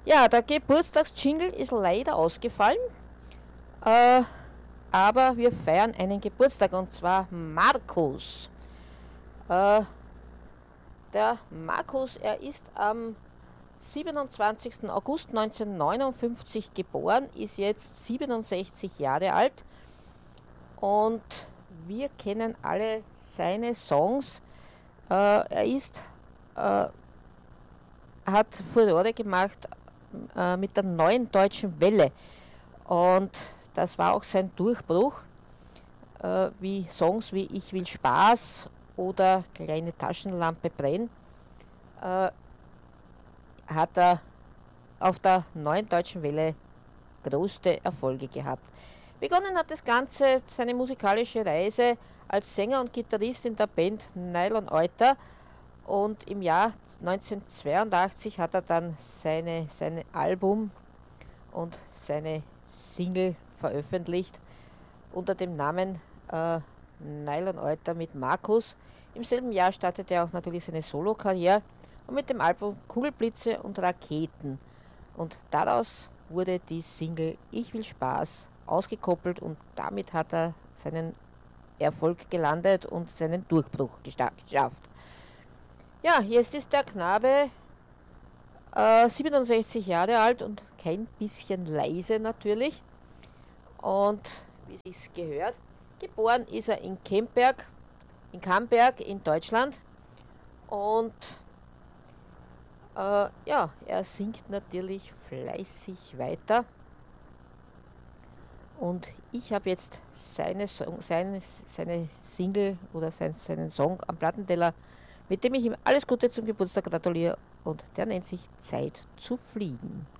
Ja, der Geburtstagsjingle ist leider ausgefallen, äh, aber wir feiern einen Geburtstag und zwar Markus. Äh, der Markus, er ist am 27. August 1959 geboren, ist jetzt 67 Jahre alt und wir kennen alle seine Songs. Er hat Furore gemacht mit der Neuen Deutschen Welle und das war auch sein Durchbruch, wie Songs wie Ich will Spaß oder Kleine Taschenlampe brenn, äh, hat er auf der Neuen Deutschen Welle größte Erfolge gehabt. Begonnen hat das Ganze seine musikalische Reise als Sänger und Gitarrist in der Band Nylon Euter und im Jahr 1982 hat er dann sein Album und seine Single veröffentlicht unter dem Namen Nylon Euter mit Markus. Im selben Jahr startete er auch natürlich seine Solokarriere und mit dem Album Kugelblitze und Raketen. Und daraus wurde die Single Ich will Spaß ausgekoppelt und damit hat er seinen Erfolg gelandet und seinen Durchbruch geschafft. Ja, jetzt ist der Knabe 67 Jahre alt und kein bisschen leise natürlich. Und wie es gehört, geboren ist er in Camberg in Deutschland. Und ja, er singt natürlich fleißig weiter. Und ich habe jetzt seine Single oder seinen Song am Plattenteller, mit dem ich ihm alles Gute zum Geburtstag gratuliere. Und der nennt sich Zeit zu fliegen.